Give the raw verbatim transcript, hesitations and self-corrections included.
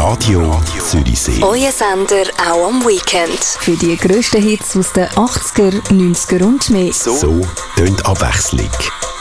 Radio Zürichsee. Euer Sender auch am Weekend. Für die grössten Hits aus den achtziger, neunziger und mehr. So tönt Abwechslung.